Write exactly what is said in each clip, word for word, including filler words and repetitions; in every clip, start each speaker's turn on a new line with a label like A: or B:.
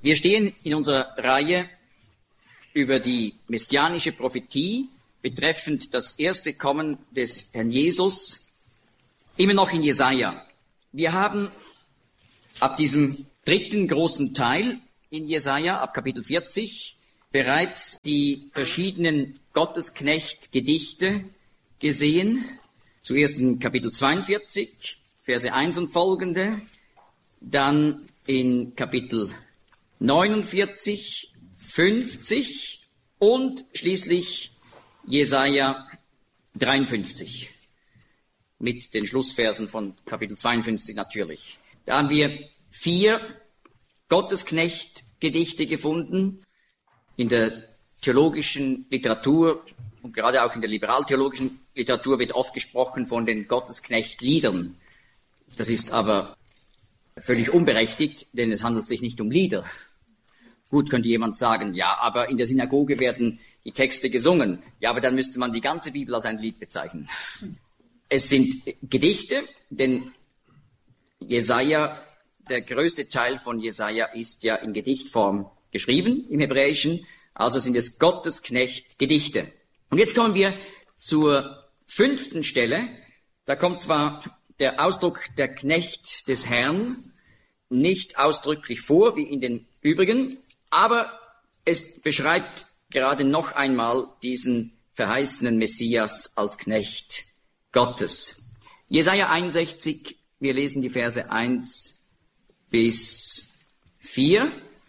A: Wir stehen in unserer Reihe über die messianische Prophetie betreffend das erste Kommen des Herrn Jesus, immer noch in Jesaja. Wir haben ab diesem dritten großen Teil in Jesaja, ab Kapitel vierzig, bereits die verschiedenen Gottesknecht-Gedichte gesehen. Zuerst in Kapitel zweiundvierzig, Verse eins und folgende, dann in Kapitel neunundvierzig, fünfzig und schließlich Jesaja dreiundfünfzig. Mit den Schlussversen von Kapitel zweiundfünfzig natürlich. Da haben wir vier Gottesknecht-Gedichte gefunden. In der theologischen Literatur und gerade auch in der liberaltheologischen Literatur wird oft gesprochen von den Gottesknecht-Liedern. Das ist aber völlig unberechtigt, denn es handelt sich nicht um Lieder. Gut, könnte jemand sagen, ja, aber in der Synagoge werden die Texte gesungen. Ja, aber dann müsste man die ganze Bibel als ein Lied bezeichnen. Es sind Gedichte, denn Jesaja, der größte Teil von Jesaja ist ja in Gedichtform geschrieben im Hebräischen, also sind es Gottesknecht-Gedichte. Und jetzt kommen wir zur fünften Stelle. Da kommt zwar der Ausdruck der Knecht des Herrn nicht ausdrücklich vor, wie in den übrigen, aber es beschreibt gerade noch einmal diesen verheißenen Messias als Knecht Gottes. Jesaja einundsechzig, wir lesen die Verse eins bis vier.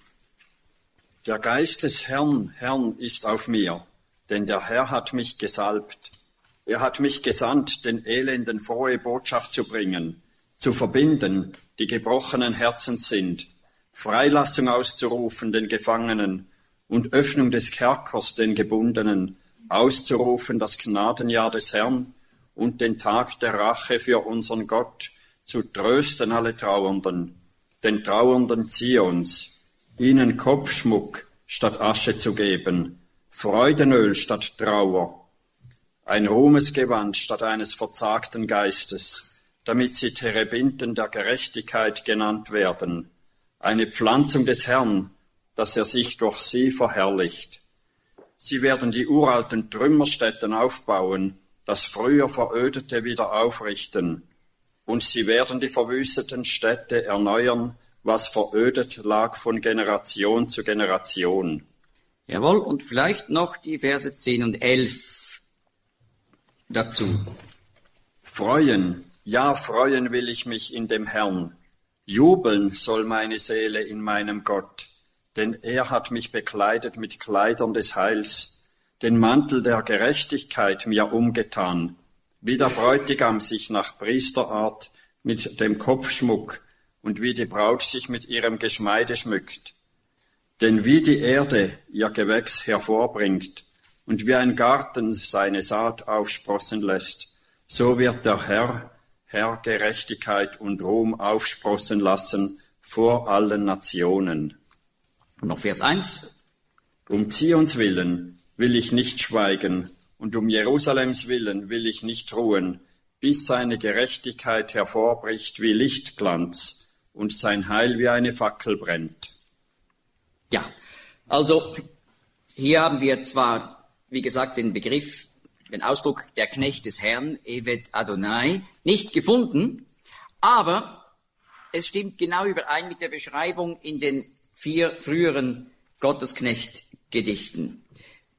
B: Der Geist des Herrn, Herrn ist auf mir, denn der Herr hat mich gesalbt. Er hat mich gesandt, den Elenden frohe Botschaft zu bringen, zu verbinden, die gebrochenen Herzens sind, Freilassung auszurufen den Gefangenen und Öffnung des Kerkers den Gebundenen, auszurufen das Gnadenjahr des Herrn und den Tag der Rache für unseren Gott, zu trösten alle Trauernden, den Trauernden Zions, ihnen Kopfschmuck statt Asche zu geben, Freudenöl statt Trauer, ein Ruhmesgewand statt eines verzagten Geistes, damit sie Terebinten der Gerechtigkeit genannt werden, eine Pflanzung des Herrn, dass er sich durch sie verherrlicht. Sie werden die uralten Trümmerstätten aufbauen, das früher Verödete wieder aufrichten, und sie werden die verwüsteten Städte erneuern, was verödet lag von Generation zu Generation.
A: Jawohl, und vielleicht noch die Verse zehn und elf dazu.
B: Freuen, ja, freuen will ich mich in dem Herrn. Jubeln soll meine Seele in meinem Gott, denn er hat mich bekleidet mit Kleidern des Heils, den Mantel der Gerechtigkeit mir umgetan, wie der Bräutigam sich nach Priesterart mit dem Kopfschmuck und wie die Braut sich mit ihrem Geschmeide schmückt. Denn wie die Erde ihr Gewächs hervorbringt und wie ein Garten seine Saat aufsprossen lässt, so wird der Herr, Herr Gerechtigkeit und Ruhm aufsprossen lassen vor allen Nationen.
A: Und noch Vers eins.
B: Um Zions willen will ich nicht schweigen, und um Jerusalems willen will ich nicht ruhen, bis seine Gerechtigkeit hervorbricht wie Lichtglanz und sein Heil wie eine Fackel brennt.
A: Ja, also hier haben wir zwar, wie gesagt, den Begriff, den Ausdruck der Knecht des Herrn, Evet Adonai, nicht gefunden, aber es stimmt genau überein mit der Beschreibung in den vier früheren Gottesknecht-Gedichten.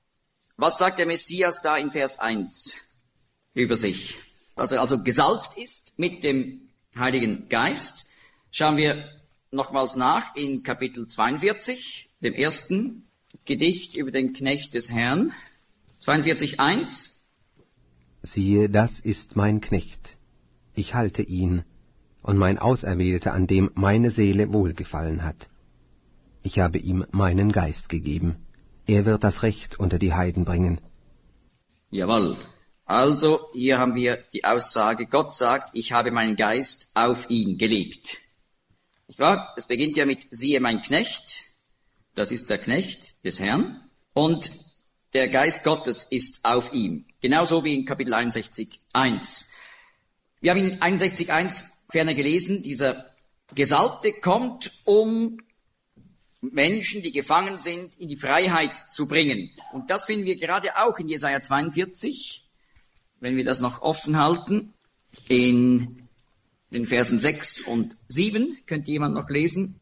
A: Was sagt der Messias da in Vers eins über sich? Dass er also gesalbt ist mit dem Heiligen Geist. Schauen wir nochmals nach in Kapitel zweiundvierzig, dem ersten Gedicht über den Knecht des Herrn. zweiundvierzig eins.
C: Siehe, das ist mein Knecht. Ich halte ihn, und mein Auserwählter, an dem meine Seele wohlgefallen hat. Ich habe ihm meinen Geist gegeben. Er wird das Recht unter die Heiden bringen.
A: Jawohl. Also, hier haben wir die Aussage, Gott sagt, ich habe meinen Geist auf ihn gelegt. Nicht wahr? Es beginnt ja mit, siehe mein Knecht, das ist der Knecht des Herrn, und der Geist Gottes ist auf ihm. Genauso wie in Kapitel einundsechzig eins. Wir haben in einundsechzig eins ferner gelesen, dieser Gesalbte kommt, um Menschen, die gefangen sind, in die Freiheit zu bringen. Und das finden wir gerade auch in Jesaja zweiundvierzig, wenn wir das noch offen halten, in den Versen sechs und sieben. Könnte jemand noch lesen?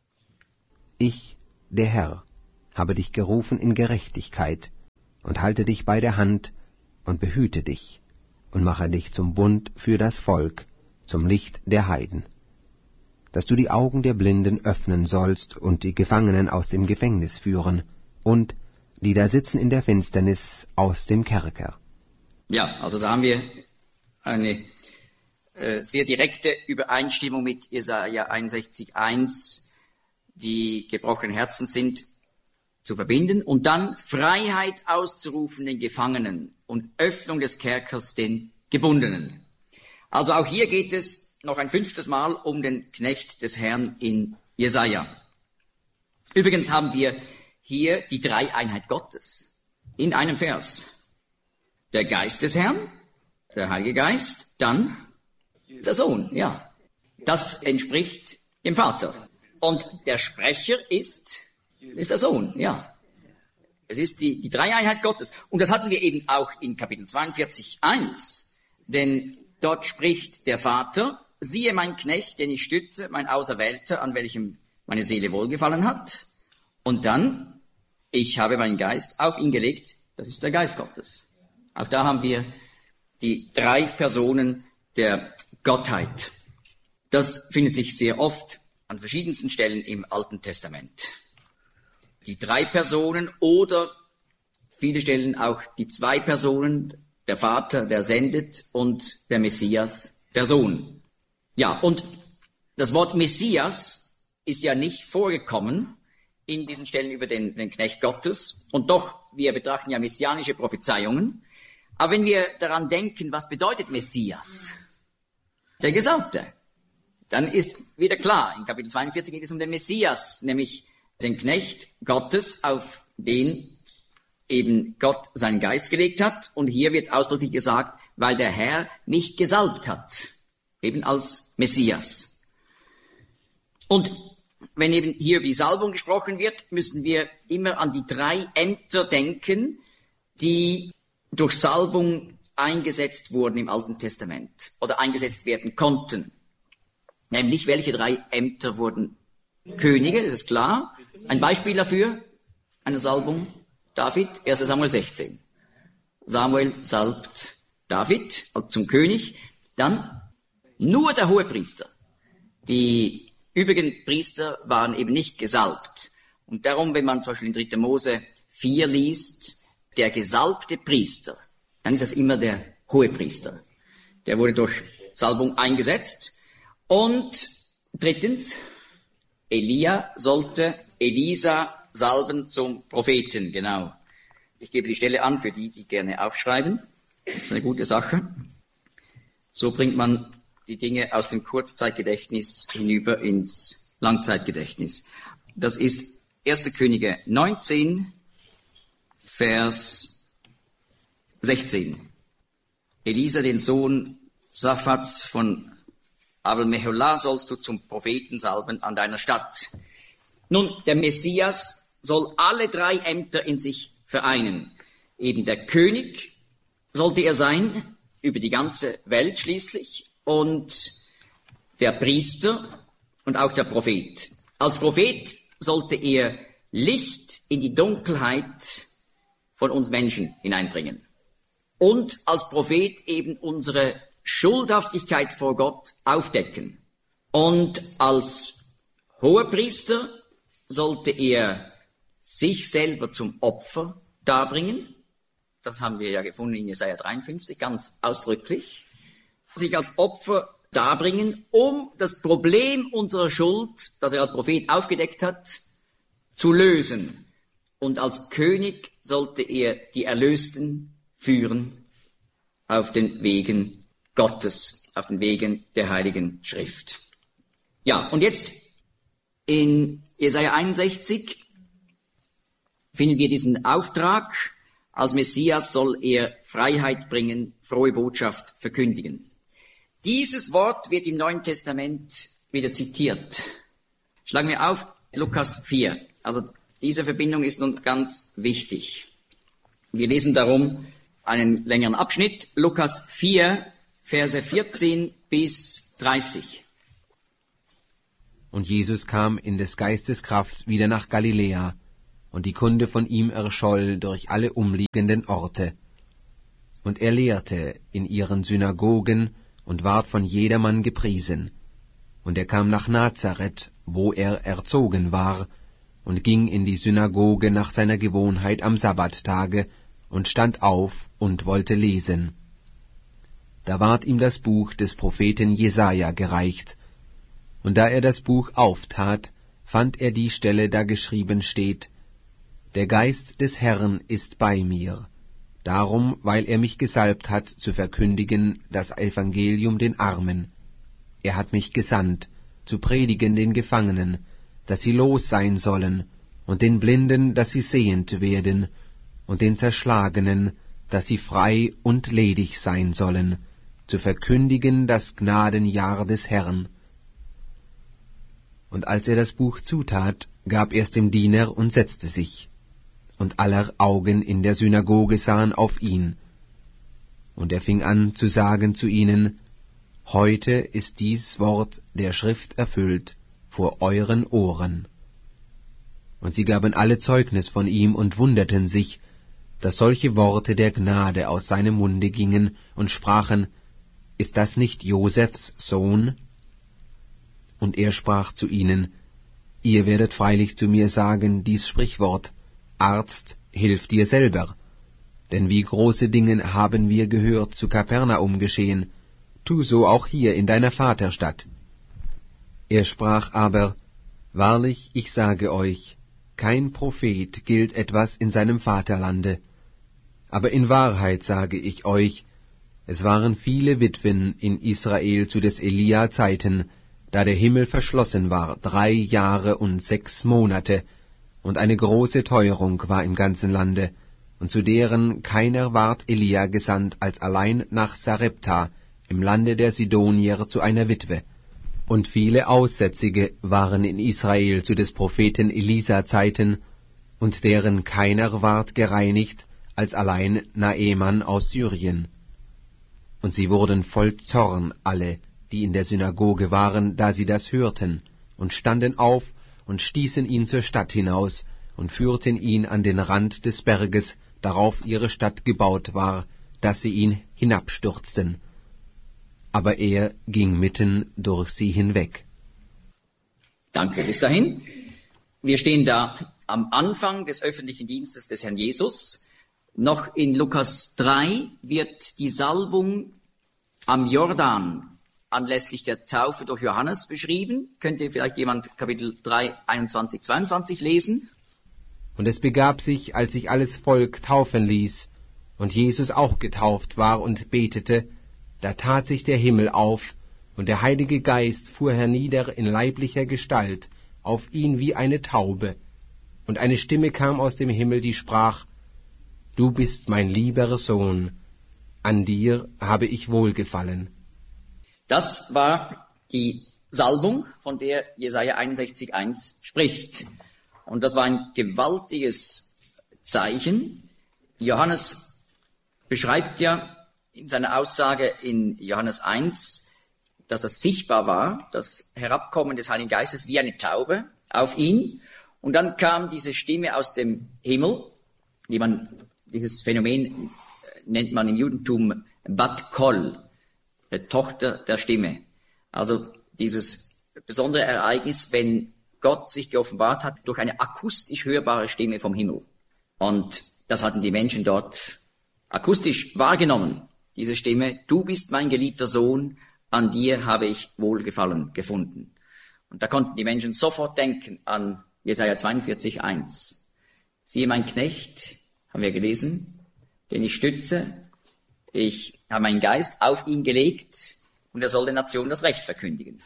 C: Ich, der Herr, habe dich gerufen in Gerechtigkeit und halte dich bei der Hand und behüte dich und mache dich zum Bund für das Volk, zum Licht der Heiden, dass du die Augen der Blinden öffnen sollst und die Gefangenen aus dem Gefängnis führen und die da sitzen in der Finsternis aus dem Kerker.
A: Ja, also da haben wir eine äh, sehr direkte Übereinstimmung mit Jesaja einundsechzig eins, die gebrochenen Herzen sind, zu verbinden und dann Freiheit auszurufen den Gefangenen und Öffnung des Kerkers den Gebundenen. Also auch hier geht es noch ein fünftes Mal um den Knecht des Herrn in Jesaja. Übrigens haben wir hier die Dreieinheit Gottes in einem Vers. Der Geist des Herrn, der Heilige Geist, dann der Sohn, ja. Das entspricht dem Vater. Und der Sprecher ist, ist der Sohn, ja. Es ist die, die Dreieinheit Gottes. Und das hatten wir eben auch in Kapitel zweiundvierzig eins. Denn dort spricht der Vater, siehe mein Knecht, den ich stütze, mein Auserwählter, an welchem meine Seele wohlgefallen hat. Und dann, ich habe meinen Geist auf ihn gelegt, das ist der Geist Gottes. Auch da haben wir die drei Personen der Gottheit. Das findet sich sehr oft an verschiedensten Stellen im Alten Testament. Die drei Personen oder viele Stellen auch die zwei Personen, der Vater, der sendet, und der Messias, der Sohn. Ja, und das Wort Messias ist ja nicht vorgekommen in diesen Stellen über den, den Knecht Gottes. Und doch, wir betrachten ja messianische Prophezeiungen. Aber wenn wir daran denken, was bedeutet Messias? Der Gesalbte. Dann ist wieder klar, in Kapitel zweiundvierzig geht es um den Messias, nämlich den Knecht Gottes, auf den eben Gott seinen Geist gelegt hat. Und hier wird ausdrücklich gesagt, weil der Herr mich gesalbt hat, eben als Messias. Und wenn eben hier über die Salbung gesprochen wird, müssen wir immer an die drei Ämter denken, die durch Salbung eingesetzt wurden im Alten Testament oder eingesetzt werden konnten. Nämlich, welche drei Ämter wurden Könige, das ist klar. Ein Beispiel dafür, eine Salbung, David, erster Samuel sechzehn. Samuel salbt David zum König. Dann nur der Hohepriester. Die übrigen Priester waren eben nicht gesalbt. Und darum, wenn man zum Beispiel in dritter Mose vier liest, der gesalbte Priester, dann ist das immer der Hohepriester. Der wurde durch Salbung eingesetzt. Und drittens, Elia sollte Elisa salben zum Propheten, genau. Ich gebe die Stelle an für die, die gerne aufschreiben. Das ist eine gute Sache. So bringt man die Dinge aus dem Kurzzeitgedächtnis hinüber ins Langzeitgedächtnis. Das ist erster Könige neunzehn, Vers sechzehn. Elisa, den Sohn Saphats von Abel-Meholah, sollst du zum Propheten salben an deiner Stadt. Nun, der Messias soll alle drei Ämter in sich vereinen. Eben der König sollte er sein, über die ganze Welt schließlich, und der Priester und auch der Prophet. Als Prophet sollte er Licht in die Dunkelheit von uns Menschen hineinbringen. Und als Prophet eben unsere Schuldhaftigkeit vor Gott aufdecken. Und als Hohepriester sollte er sich selber zum Opfer darbringen. Das haben wir ja gefunden in Jesaja dreiundfünfzig ganz ausdrücklich. Sich als Opfer darbringen, um das Problem unserer Schuld, das er als Prophet aufgedeckt hat, zu lösen. Und als König sollte er die Erlösten führen auf den Wegen Gottes, auf den Wegen der Heiligen Schrift. Ja, und jetzt in Jesaja einundsechzig finden wir diesen Auftrag. Als Messias soll er Freiheit bringen, frohe Botschaft verkündigen. Dieses Wort wird im Neuen Testament wieder zitiert. Schlagen wir auf Lukas vier. Also diese Verbindung ist nun ganz wichtig. Wir lesen darum einen längeren Abschnitt, Lukas vier, Verse vierzehn bis dreißig.
C: Und Jesus kam in des Geistes Kraft wieder nach Galiläa, und die Kunde von ihm erscholl durch alle umliegenden Orte. Und er lehrte in ihren Synagogen und ward von jedermann gepriesen. Und er kam nach Nazareth, wo er erzogen war, und ging in die Synagoge nach seiner Gewohnheit am Sabbattage und stand auf und wollte lesen. Da ward ihm das Buch des Propheten Jesaja gereicht, und da er das Buch auftat, fand er die Stelle, da geschrieben steht: Der Geist des Herrn ist bei mir, darum, weil er mich gesalbt hat, zu verkündigen das Evangelium den Armen. Er hat mich gesandt, zu predigen den Gefangenen, dass sie los sein sollen, und den Blinden, dass sie sehend werden, und den Zerschlagenen, dass sie frei und ledig sein sollen, zu verkündigen das Gnadenjahr des Herrn. Und als er das Buch zutat, gab er's dem Diener und setzte sich. Und aller Augen in der Synagoge sahen auf ihn. Und er fing an zu sagen zu ihnen: Heute ist dies Wort der Schrift erfüllt vor euren Ohren. Und sie gaben alle Zeugnis von ihm und wunderten sich, dass solche Worte der Gnade aus seinem Munde gingen, und sprachen: Ist das nicht Josefs Sohn? Und er sprach zu ihnen: Ihr werdet freilich zu mir sagen, dies Sprichwort: Arzt, hilf dir selber. Denn wie große Dinge haben wir gehört zu Kapernaum geschehen, tu so auch hier in deiner Vaterstadt. Er sprach aber: Wahrlich, ich sage euch, kein Prophet gilt etwas in seinem Vaterlande. Aber in Wahrheit sage ich euch, es waren viele Witwen in Israel zu des Elia Zeiten, da der Himmel verschlossen war, drei Jahre und sechs Monate, und eine große Teuerung war im ganzen Lande, und zu deren keiner ward Elia gesandt, als allein nach Sarepta, im Lande der Sidonier, zu einer Witwe. Und viele Aussätzige waren in Israel zu des Propheten Elisa Zeiten, und deren keiner ward gereinigt, als allein Naeman aus Syrien. Und sie wurden voll Zorn alle, die in der Synagoge waren, da sie das hörten, und standen auf und stießen ihn zur Stadt hinaus und führten ihn an den Rand des Berges, darauf ihre Stadt gebaut war, dass sie ihn hinabstürzten. Aber er ging mitten durch sie hinweg.
A: Danke, bis dahin. Wir stehen da am Anfang des öffentlichen Dienstes des Herrn Jesus. Noch in Lukas drei wird die Salbung am Jordan anlässlich der Taufe durch Johannes beschrieben. Könnte vielleicht jemand Kapitel drei, einundzwanzig, zweiundzwanzig lesen?
C: Und es begab sich, als sich alles Volk taufen ließ, und Jesus auch getauft war und betete, da tat sich der Himmel auf, und der Heilige Geist fuhr hernieder in leiblicher Gestalt auf ihn wie eine Taube. Und eine Stimme kam aus dem Himmel, die sprach: Du bist mein lieber Sohn, an dir habe ich wohlgefallen.
A: Das war die Salbung, von der Jesaja einundsechzig eins spricht. Und das war ein gewaltiges Zeichen. Johannes beschreibt ja in seiner Aussage in Johannes eins, dass es sichtbar war, das Herabkommen des Heiligen Geistes wie eine Taube auf ihn. Und dann kam diese Stimme aus dem Himmel, die man, dieses Phänomen nennt man im Judentum Bat Kol, Tochter der Stimme. Also dieses besondere Ereignis, wenn Gott sich geoffenbart hat durch eine akustisch hörbare Stimme vom Himmel. Und das hatten die Menschen dort akustisch wahrgenommen, diese Stimme: Du bist mein geliebter Sohn, an dir habe ich Wohlgefallen gefunden. Und da konnten die Menschen sofort denken an Jesaja zweiundvierzig eins. Siehe mein Knecht, haben wir gelesen, den ich stütze. Ich habe meinen Geist auf ihn gelegt und er soll den Nationen das Recht verkündigen.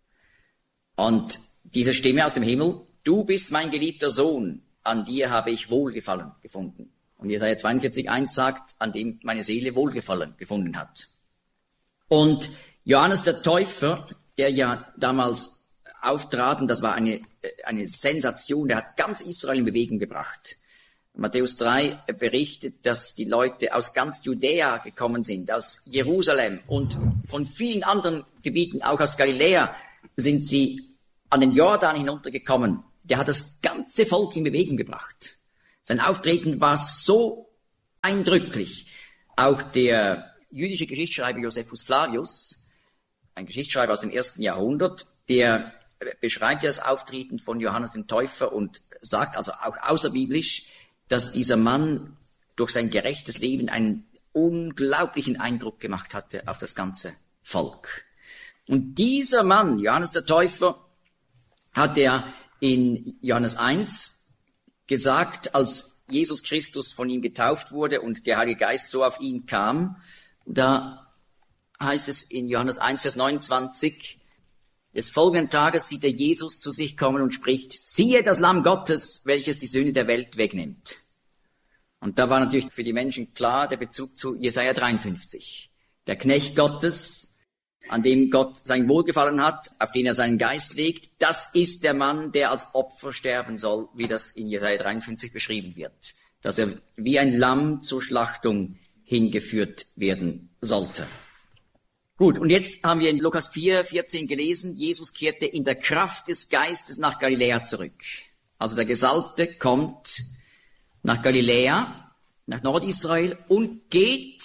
A: Und diese Stimme aus dem Himmel: Du bist mein geliebter Sohn, an dir habe ich Wohlgefallen gefunden. Und Jesaja zweiundvierzig eins sagt, an dem meine Seele Wohlgefallen gefunden hat. Und Johannes der Täufer, der ja damals auftraten, das war eine, eine Sensation, der hat ganz Israel in Bewegung gebracht. Matthäus drei berichtet, dass die Leute aus ganz Judäa gekommen sind, aus Jerusalem und von vielen anderen Gebieten, auch aus Galiläa, sind sie an den Jordan hinuntergekommen. Der hat das ganze Volk in Bewegung gebracht. Sein Auftreten war so eindrücklich. Auch der jüdische Geschichtsschreiber Josephus Flavius, ein Geschichtsschreiber aus dem ersten Jahrhundert, der beschreibt ja das Auftreten von Johannes dem Täufer und sagt also auch außerbiblisch, dass dieser Mann durch sein gerechtes Leben einen unglaublichen Eindruck gemacht hatte auf das ganze Volk. Und dieser Mann, Johannes der Täufer, hat er in Johannes eins gesagt, als Jesus Christus von ihm getauft wurde und der Heilige Geist so auf ihn kam, da heißt es in Johannes eins, Vers neunundzwanzig, des folgenden Tages sieht er Jesus zu sich kommen und spricht, siehe das Lamm Gottes, welches die Sünde der Welt wegnimmt. Und da war natürlich für die Menschen klar der Bezug zu Jesaja dreiundfünfzig. Der Knecht Gottes, an dem Gott sein Wohlgefallen hat, auf den er seinen Geist legt, das ist der Mann, der als Opfer sterben soll, wie das in Jesaja dreiundfünfzig beschrieben wird. Dass er wie ein Lamm zur Schlachtung hingeführt werden sollte. Gut, und jetzt haben wir in Lukas vier, vierzehn gelesen, Jesus kehrte in der Kraft des Geistes nach Galiläa zurück. Also der Gesalbte kommt nach Galiläa, nach Nordisrael und geht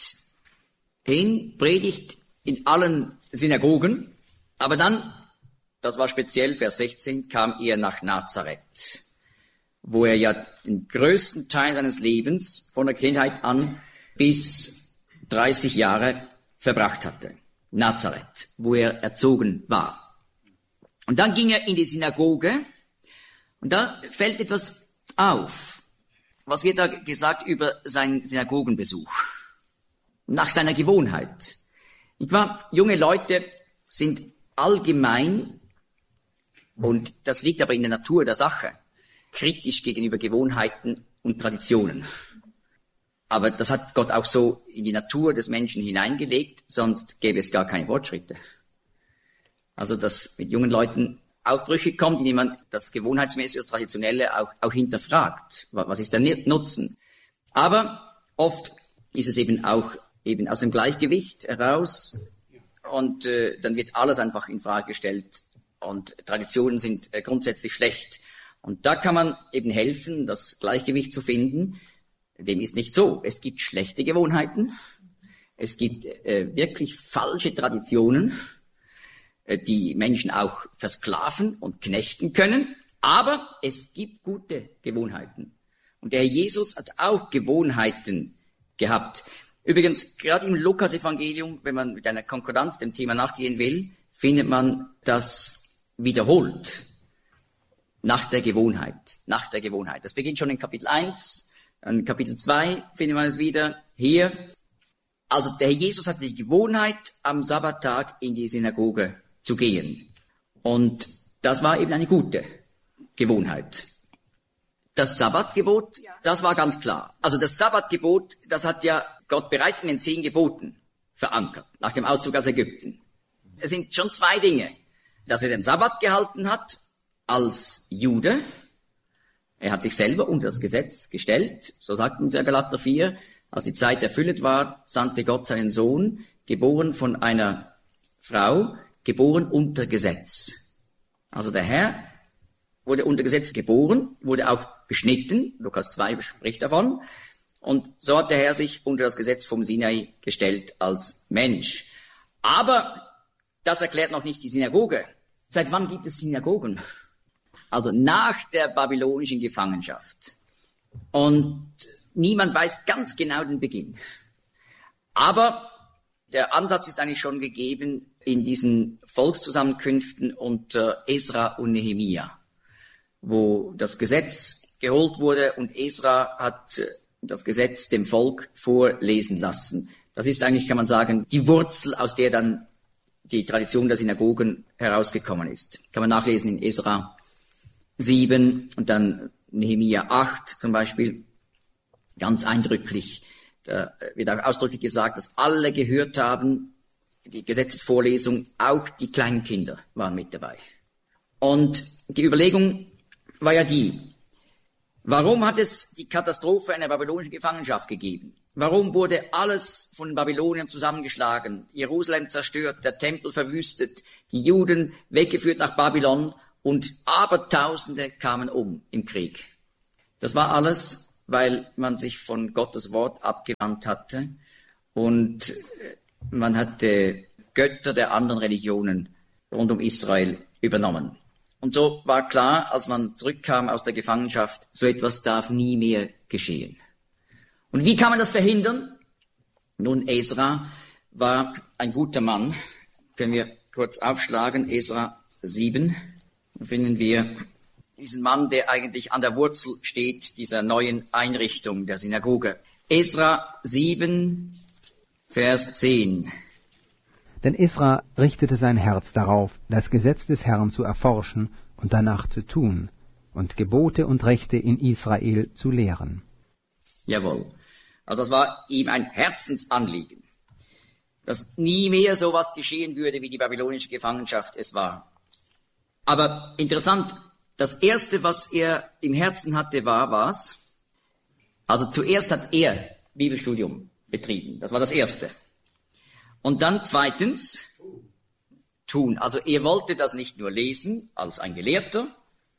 A: hin, predigt in allen Synagogen. Aber dann, das war speziell Vers sechzehn, kam er nach Nazareth, wo er ja den größten Teil seines Lebens von der Kindheit an bis dreißig Jahre verbracht hatte. Nazareth, wo er erzogen war. Und dann ging er in die Synagoge und da fällt etwas auf. Was wird da gesagt über seinen Synagogenbesuch? Nach seiner Gewohnheit. Nicht wahr? Junge Leute sind allgemein, und das liegt aber in der Natur der Sache, kritisch gegenüber Gewohnheiten und Traditionen. Aber das hat Gott auch so in die Natur des Menschen hineingelegt, sonst gäbe es gar keine Fortschritte. Also, dass mit jungen Leuten Aufbrüche kommt, indem man das Gewohnheitsmäßige, das Traditionelle auch, auch hinterfragt. Was ist der Nutzen? Aber oft ist es eben auch eben aus dem Gleichgewicht heraus und äh, dann wird alles einfach in Frage gestellt und Traditionen sind äh, grundsätzlich schlecht. Und da kann man eben helfen, das Gleichgewicht zu finden. Dem ist nicht so. Es gibt schlechte Gewohnheiten, es gibt äh, wirklich falsche Traditionen, äh, die Menschen auch versklaven und knechten können, aber es gibt gute Gewohnheiten. Und der Herr Jesus hat auch Gewohnheiten gehabt. Übrigens, gerade im Lukas-Evangelium, wenn man mit einer Konkordanz dem Thema nachgehen will, findet man das wiederholt. Nach der Gewohnheit, nach der Gewohnheit. Das beginnt schon in Kapitel eins. In Kapitel zwei findet man es wieder hier. Also der Herr Jesus hatte die Gewohnheit, am Sabbattag in die Synagoge zu gehen. Und das war eben eine gute Gewohnheit. Das Sabbatgebot, das war ganz klar. Also das Sabbatgebot, das hat ja Gott bereits in den zehn Geboten verankert, nach dem Auszug aus Ägypten. Es sind schon zwei Dinge. Dass er den Sabbat gehalten hat als Jude. Er hat sich selber unter das Gesetz gestellt, so sagt uns ja Galater vier, als die Zeit erfüllt war, sandte Gott seinen Sohn, geboren von einer Frau, geboren unter Gesetz. Also der Herr wurde unter Gesetz geboren, wurde auch beschnitten, Lukas zwei spricht davon, und so hat der Herr sich unter das Gesetz vom Sinai gestellt als Mensch. Aber das erklärt noch nicht die Synagoge. Seit wann gibt es Synagogen? Also nach der babylonischen Gefangenschaft. Und niemand weiß ganz genau den Beginn. Aber der Ansatz ist eigentlich schon gegeben in diesen Volkszusammenkünften unter Esra und Nehemia, wo das Gesetz geholt wurde und Esra hat das Gesetz dem Volk vorlesen lassen. Das ist eigentlich, kann man sagen, die Wurzel, aus der dann die Tradition der Synagogen herausgekommen ist. Kann man nachlesen in Esra sieben und dann Nehemia acht zum Beispiel, ganz eindrücklich. Da wird auch ausdrücklich gesagt, dass alle gehört haben, die Gesetzesvorlesung, auch die kleinen Kinder waren mit dabei. Und die Überlegung war ja die, warum hat es die Katastrophe einer babylonischen Gefangenschaft gegeben? Warum wurde alles von den Babyloniern zusammengeschlagen, Jerusalem zerstört, der Tempel verwüstet, die Juden weggeführt nach Babylon und Abertausende kamen um im Krieg? Das war alles, weil man sich von Gottes Wort abgewandt hatte und man hatte Götter der anderen Religionen rund um Israel übernommen. Und so war klar, als man zurückkam aus der Gefangenschaft, so etwas darf nie mehr geschehen. Und wie kann man das verhindern? Nun, Esra war ein guter Mann. Können wir kurz aufschlagen, Esra sieben. Da finden wir diesen Mann, der eigentlich an der Wurzel steht dieser neuen Einrichtung der Synagoge. Esra sieben, Vers zehn.
C: Denn Esra richtete sein Herz darauf, das Gesetz des Herrn zu erforschen und danach zu tun und Gebote und Rechte in Israel zu lehren.
A: Jawohl. Also das war ihm ein Herzensanliegen, dass nie mehr sowas geschehen würde, wie die babylonische Gefangenschaft es war. Aber interessant, das Erste, was er im Herzen hatte, war was? Also zuerst hat er Bibelstudium betrieben. Das war das Erste. Und dann zweitens, tun. Also er wollte das nicht nur lesen als ein Gelehrter,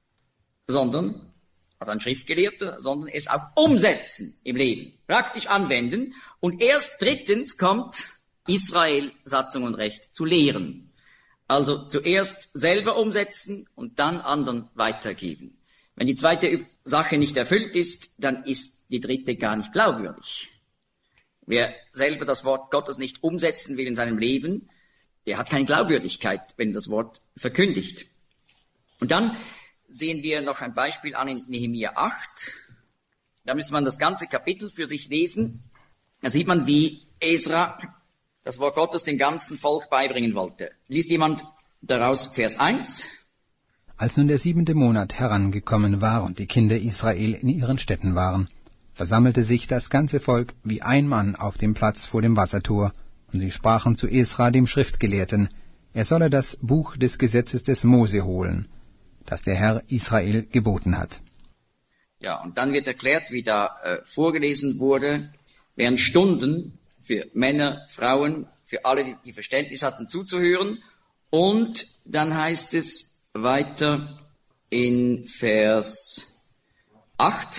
A: sondern als ein Schriftgelehrter, sondern es auch umsetzen im Leben, praktisch anwenden. Und erst drittens kommt Israel, Satzung und Recht zu lehren. Also zuerst selber umsetzen und dann anderen weitergeben. Wenn die zweite Sache nicht erfüllt ist, dann ist die dritte gar nicht glaubwürdig. Wer selber das Wort Gottes nicht umsetzen will in seinem Leben, der hat keine Glaubwürdigkeit, wenn das Wort verkündigt. Und dann sehen wir noch ein Beispiel an in Nehemia acht. Da müsste man das ganze Kapitel für sich lesen. Da sieht man, wie Esra das Wort Gottes dem ganzen Volk beibringen wollte. Liest jemand daraus Vers eins?
C: Als nun der siebente Monat herangekommen war und die Kinder Israel in ihren Städten waren, versammelte sich das ganze Volk wie ein Mann auf dem Platz vor dem Wassertor, und sie sprachen zu Esra, dem Schriftgelehrten, er solle das Buch des Gesetzes des Mose holen, das der Herr Israel geboten hat.
A: Ja, und dann wird erklärt, wie da äh, vorgelesen wurde, während Stunden für Männer, Frauen, für alle, die, die Verständnis hatten, zuzuhören. Und dann heißt es weiter in Vers acht.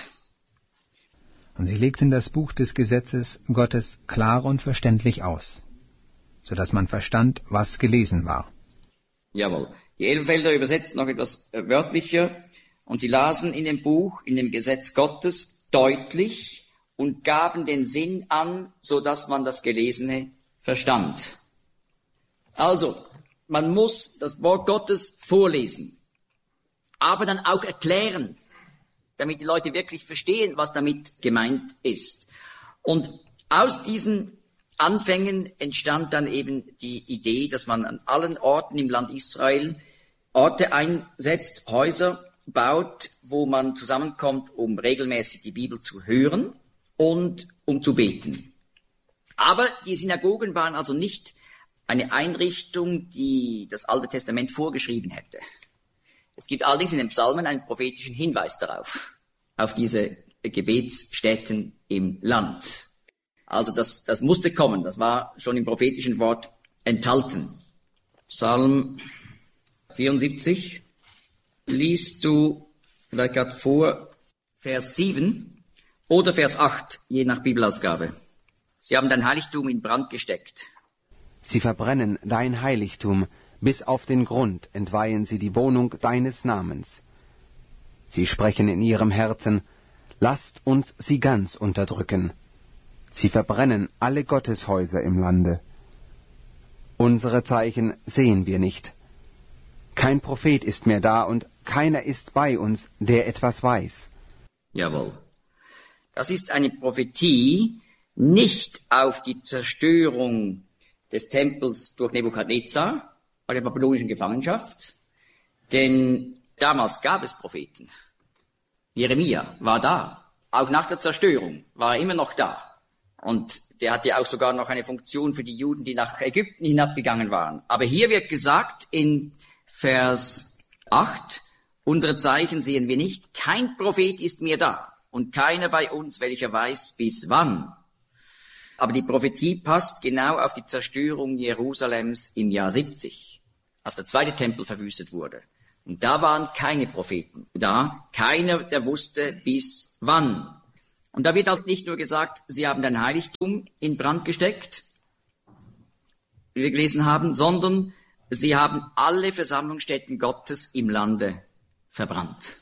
C: Und sie legten das Buch des Gesetzes Gottes klar und verständlich aus, so dass man verstand, was gelesen war.
A: Jawohl. Die Elbenfelder übersetzt noch etwas wörtlicher. Und sie lasen in dem Buch, in dem Gesetz Gottes deutlich und gaben den Sinn an, so dass man das Gelesene verstand. Also, man muss das Wort Gottes vorlesen, aber dann auch erklären, damit die Leute wirklich verstehen, was damit gemeint ist. Und aus diesen Anfängen entstand dann eben die Idee, dass man an allen Orten im Land Israel Orte einsetzt, Häuser baut, wo man zusammenkommt, um regelmäßig die Bibel zu hören und um zu beten. Aber die Synagogen waren also nicht eine Einrichtung, die das Alte Testament vorgeschrieben hätte. Es gibt allerdings in den Psalmen einen prophetischen Hinweis darauf, auf diese Gebetsstätten im Land. Also das, das musste kommen, das war schon im prophetischen Wort enthalten. Psalm vierundsiebzig, liest du vielleicht gerade vor Vers sieben oder Vers acht, je nach Bibelausgabe. Sie haben dein Heiligtum in Brand gesteckt.
C: Sie verbrennen dein Heiligtum, bis auf den Grund entweihen sie die Wohnung deines Namens. Sie sprechen in ihrem Herzen, lasst uns sie ganz unterdrücken. Sie verbrennen alle Gotteshäuser im Lande. Unsere Zeichen sehen wir nicht. Kein Prophet ist mehr da und keiner ist bei uns, der etwas weiß.
A: Jawohl. Das ist eine Prophetie nicht auf die Zerstörung des Tempels durch Nebukadnezar bei der babylonischen Gefangenschaft, denn damals gab es Propheten. Jeremia war da, auch nach der Zerstörung war er immer noch da. Und der hatte auch sogar noch eine Funktion für die Juden, die nach Ägypten hinabgegangen waren. Aber hier wird gesagt in Vers acht. Unsere Zeichen sehen wir nicht. Kein Prophet ist mehr da und keiner bei uns, welcher weiß, bis wann. Aber die Prophetie passt genau auf die Zerstörung Jerusalems im Jahr siebzig, als der zweite Tempel verwüstet wurde. Und da waren keine Propheten da. Keiner, der wusste, bis wann. Und da wird halt nicht nur gesagt, sie haben ein Heiligtum in Brand gesteckt, wie wir gelesen haben, sondern sie haben alle Versammlungsstätten Gottes im Lande verbrannt.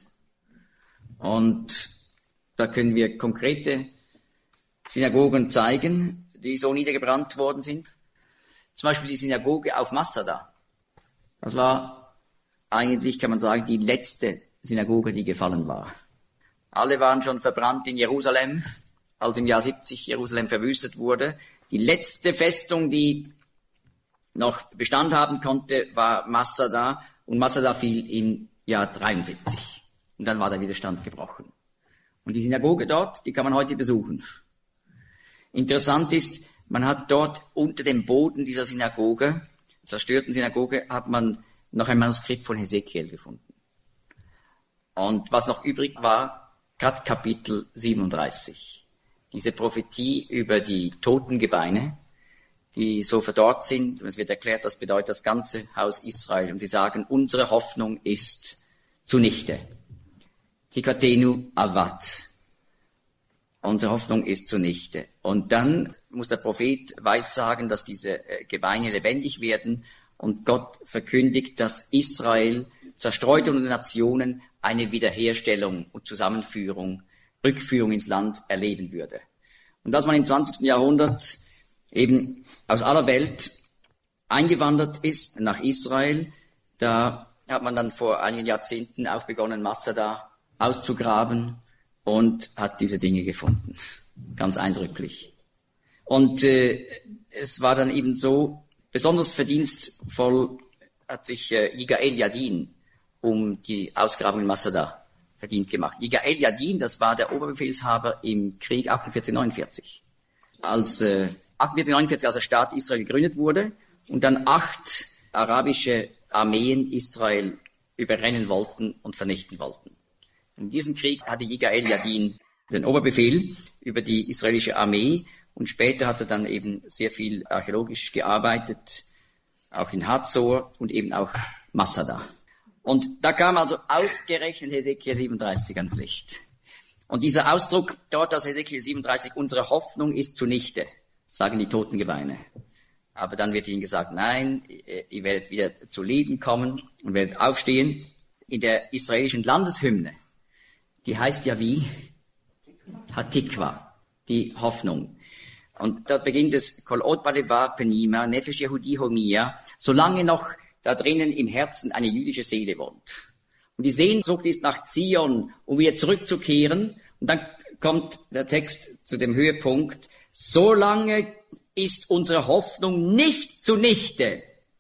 A: Und da können wir konkrete Synagogen zeigen, die so niedergebrannt worden sind. Zum Beispiel die Synagoge auf Masada. Das war eigentlich, kann man sagen, die letzte Synagoge, die gefallen war. Alle waren schon verbrannt in Jerusalem, als im Jahr siebzig Jerusalem verwüstet wurde. Die letzte Festung, die noch Bestand haben konnte, war Masada. Und Masada fiel im Jahr dreiundsiebzig. Und dann war der Widerstand gebrochen. Und die Synagoge dort, die kann man heute besuchen. Interessant ist, man hat dort unter dem Boden dieser Synagoge, zerstörten Synagoge, hat man noch ein Manuskript von Hesekiel gefunden. Und was noch übrig war, gerade Kapitel siebenunddreißig. Diese Prophetie über die toten Gebeine, die so verdorrt sind. Und es wird erklärt, das bedeutet das ganze Haus Israel. Und sie sagen, unsere Hoffnung ist zunichte. Tikatenu avad. Unsere Hoffnung ist zunichte. Und dann muss der Prophet weissagen, dass diese Gebeine lebendig werden. Und Gott verkündigt, dass Israel zerstreut unter den Nationen eine Wiederherstellung und Zusammenführung, Rückführung ins Land erleben würde. Und dass man im zwanzigsten Jahrhundert eben aus aller Welt eingewandert ist nach Israel, da hat man dann vor einigen Jahrzehnten auch begonnen, Masada auszugraben und hat diese Dinge gefunden. Ganz eindrücklich. Und äh, es war dann eben so, besonders verdienstvoll hat sich äh, Yigael Yadin um die Ausgrabung in Masada verdient gemacht. Yigael Yadin, das war der Oberbefehlshaber im Krieg achtundvierzig neunundvierzig. Als äh, achtundvierzig neunundvierzig, als der Staat Israel gegründet wurde und dann acht arabische Armeen Israel überrennen wollten und vernichten wollten. In diesem Krieg hatte Yigael Yadin den Oberbefehl über die israelische Armee und später hat er dann eben sehr viel archäologisch gearbeitet, auch in Hazor und eben auch Masada. Und da kam also ausgerechnet Hesekiel siebenunddreißig ans Licht. Und dieser Ausdruck dort aus Hesekiel siebenunddreißig, unsere Hoffnung ist zunichte, sagen die toten Gebeine. Aber dann wird ihnen gesagt, nein, ihr werdet wieder zu Leben kommen und werdet aufstehen. In der israelischen Landeshymne, die heißt ja wie? Hatikwa, die Hoffnung. Und dort beginnt es, Kol od balevar penima, nefesh Yehudi homia, solange noch da drinnen im Herzen eine jüdische Seele wohnt. Und die Sehnsucht ist nach Zion, um wieder zurückzukehren. Und dann kommt der Text zu dem Höhepunkt, solange ist unsere Hoffnung nicht zunichte.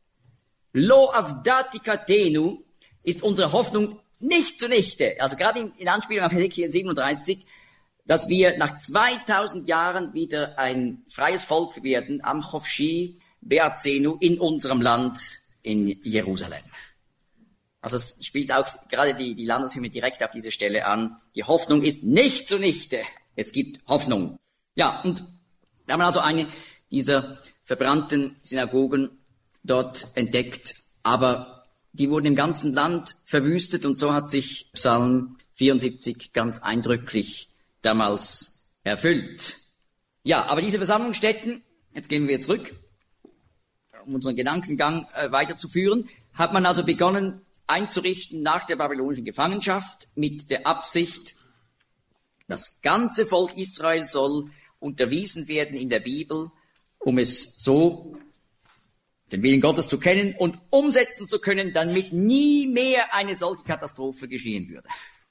A: Lo avdatikatenu ist unsere Hoffnung nicht zunichte. Also gerade in, in Anspielung auf Hesekiel siebenunddreißig, dass wir nach zweitausend Jahren wieder ein freies Volk werden, am Chofshi Beazenu, in unserem Land, in Jerusalem. Also es spielt auch gerade die, die Landeshymne direkt auf diese Stelle an. Die Hoffnung ist nicht zunichte. Es gibt Hoffnung. Ja, und da haben wir also eine dieser verbrannten Synagogen dort entdeckt, aber die wurden im ganzen Land verwüstet und so hat sich Psalm vierundsiebzig ganz eindrücklich damals erfüllt. Ja, aber diese Versammlungsstätten, jetzt gehen wir zurück, um unseren Gedankengang äh, weiterzuführen, hat man also begonnen einzurichten nach der babylonischen Gefangenschaft mit der Absicht, das ganze Volk Israel soll unterwiesen werden in der Bibel, um es so den Willen Gottes zu kennen und umsetzen zu können, damit nie mehr eine solche Katastrophe geschehen würde.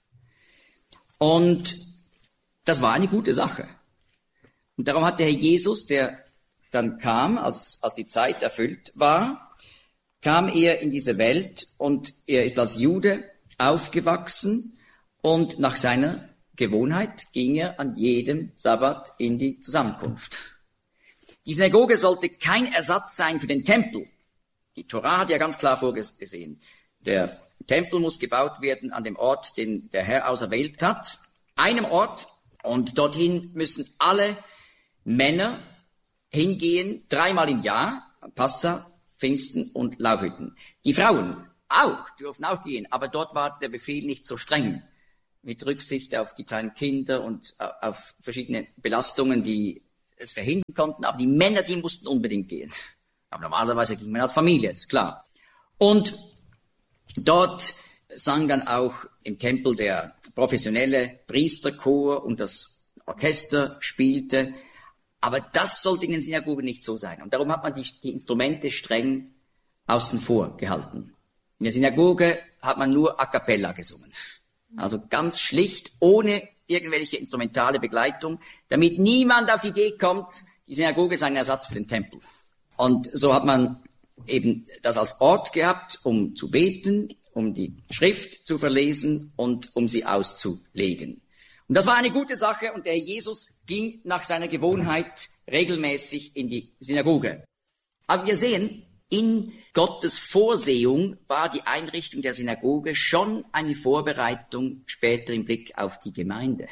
A: Und das war eine gute Sache. Und darum hat der Herr Jesus, der dann kam, als, als die Zeit erfüllt war, kam er in diese Welt und er ist als Jude aufgewachsen und nach seiner Gewohnheit ging er an jedem Sabbat in die Zusammenkunft. Die Synagoge sollte kein Ersatz sein für den Tempel. Die Torah hat ja ganz klar vorgesehen, der Tempel muss gebaut werden an dem Ort, den der Herr auserwählt hat, einem Ort, und dorthin müssen alle Männer hingehen, dreimal im Jahr, Passa, Pfingsten und Laubhütten. Die Frauen auch, dürfen auch gehen, aber dort war der Befehl nicht so streng, mit Rücksicht auf die kleinen Kinder und auf verschiedene Belastungen, die es verhindern konnten, aber die Männer, die mussten unbedingt gehen. Aber normalerweise ging man als Familie, ist klar. Und dort sang dann auch im Tempel der professionelle Priesterchor und das Orchester spielte. Aber das sollte in den Synagogen nicht so sein. Und darum hat man die, die Instrumente streng außen vor gehalten. In der Synagoge hat man nur a cappella gesungen. Also ganz schlicht, ohne irgendwelche instrumentale Begleitung, damit niemand auf die Idee kommt, die Synagoge sei ein Ersatz für den Tempel. Und so hat man eben das als Ort gehabt, um zu beten, um die Schrift zu verlesen und um sie auszulegen. Und das war eine gute Sache, und der Herr Jesus ging nach seiner Gewohnheit regelmäßig in die Synagoge. Aber wir sehen, in Gottes Vorsehung war die Einrichtung der Synagoge schon eine Vorbereitung später im Blick auf die Gemeinde.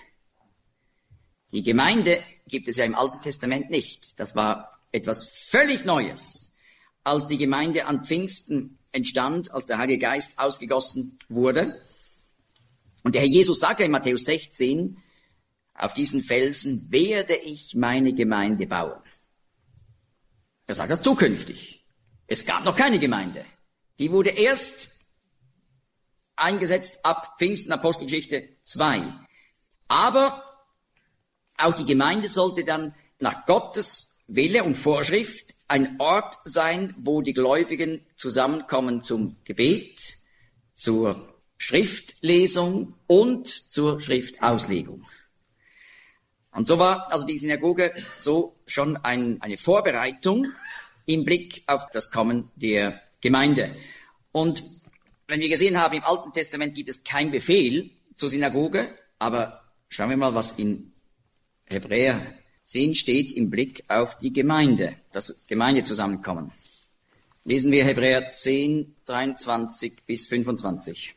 A: Die Gemeinde gibt es ja im Alten Testament nicht. Das war etwas völlig Neues. Als die Gemeinde an Pfingsten entstand, als der Heilige Geist ausgegossen wurde. Und der Herr Jesus sagt ja in Matthäus sechzehn, auf diesen Felsen werde ich meine Gemeinde bauen. Er sagt das zukünftig. Es gab noch keine Gemeinde. Die wurde erst eingesetzt ab Pfingsten, Apostelgeschichte zwei. Aber auch die Gemeinde sollte dann nach Gottes Wille und Vorschrift ein Ort sein, wo die Gläubigen zusammenkommen zum Gebet, zur Schriftlesung und zur Schriftauslegung. Und so war also die Synagoge so schon ein, eine Vorbereitung im Blick auf das Kommen der Gemeinde. Und wenn wir gesehen haben, im Alten Testament gibt es keinen Befehl zur Synagoge, aber schauen wir mal, was in Hebräer zehn steht im Blick auf die Gemeinde, das Gemeindezusammenkommen. Lesen wir Hebräer zehn, dreiundzwanzig bis fünfundzwanzig.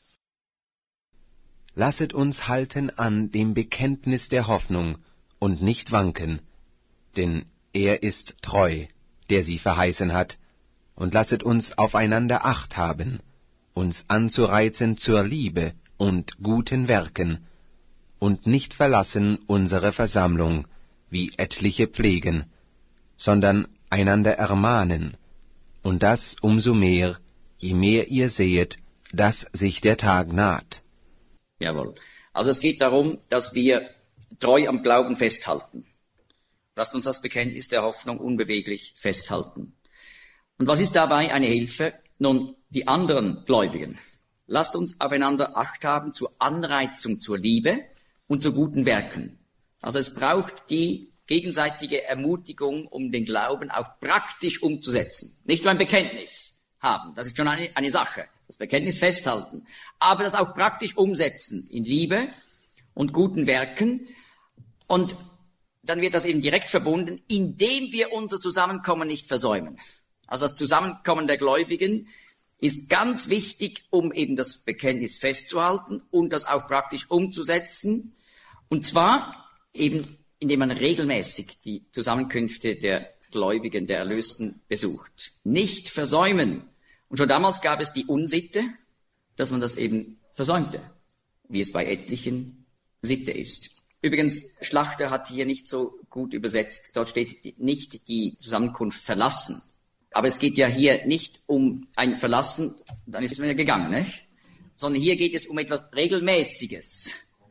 C: Lasset uns halten an dem Bekenntnis der Hoffnung und nicht wanken, denn er ist treu, der sie verheißen hat, und lasset uns aufeinander Acht haben, uns anzureizen zur Liebe und guten Werken, und nicht verlassen unsere Versammlung, wie etliche pflegen, sondern einander ermahnen, und das umso mehr, je mehr ihr sehet, dass sich der Tag naht.
A: Jawohl. Also es geht darum, dass wir treu am Glauben festhalten. Lasst uns das Bekenntnis der Hoffnung unbeweglich festhalten. Und was ist dabei eine Hilfe? Nun, die anderen Gläubigen. Lasst uns aufeinander Acht haben zur Anreizung zur Liebe und zu guten Werken. Also es braucht die gegenseitige Ermutigung, um den Glauben auch praktisch umzusetzen. Nicht nur ein Bekenntnis haben, das ist schon eine, eine Sache. Das Bekenntnis festhalten, aber das auch praktisch umsetzen in Liebe und guten Werken. Und dann wird das eben direkt verbunden, indem wir unser Zusammenkommen nicht versäumen. Also das Zusammenkommen der Gläubigen ist ganz wichtig, um eben das Bekenntnis festzuhalten und das auch praktisch umzusetzen. Und zwar eben, indem man regelmäßig die Zusammenkünfte der Gläubigen, der Erlösten besucht. Nicht versäumen. Und schon damals gab es die Unsitte, dass man das eben versäumte, wie es bei etlichen Sitte ist. Übrigens, Schlachter hat hier nicht so gut übersetzt. Dort steht nicht die Zusammenkunft verlassen. Aber es geht ja hier nicht um ein Verlassen, dann ist man ja gegangen, nicht? Sondern hier geht es um etwas Regelmäßiges.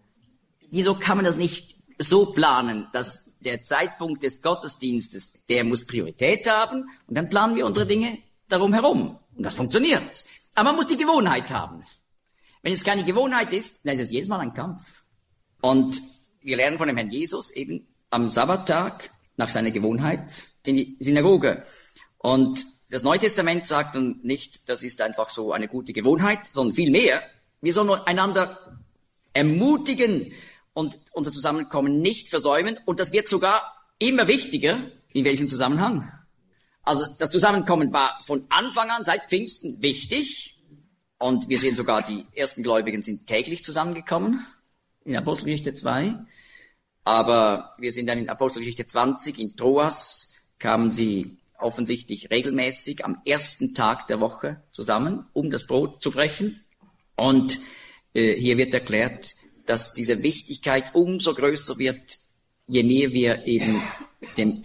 A: Wieso kann man das nicht so planen, dass der Zeitpunkt des Gottesdienstes, der muss Priorität haben, und dann planen wir unsere Dinge darum herum. Und das funktioniert. Aber man muss die Gewohnheit haben. Wenn es keine Gewohnheit ist, dann ist es jedes Mal ein Kampf. Und wir lernen von dem Herrn Jesus eben am Sabbattag nach seiner Gewohnheit in die Synagoge. Und das Neue Testament sagt nun nicht, das ist einfach so eine gute Gewohnheit, sondern vielmehr, wir sollen einander ermutigen und unser Zusammenkommen nicht versäumen. Und das wird sogar immer wichtiger. In welchem Zusammenhang? Also das Zusammenkommen war von Anfang an, seit Pfingsten, wichtig. Und wir sehen sogar, die ersten Gläubigen sind täglich zusammengekommen in Apostelgeschichte zwei. Aber wir sehen dann in Apostelgeschichte zwanzig, in Troas kamen sie offensichtlich regelmäßig am ersten Tag der Woche zusammen, um das Brot zu brechen. Und äh, hier wird erklärt, dass diese Wichtigkeit umso größer wird, je mehr wir eben dem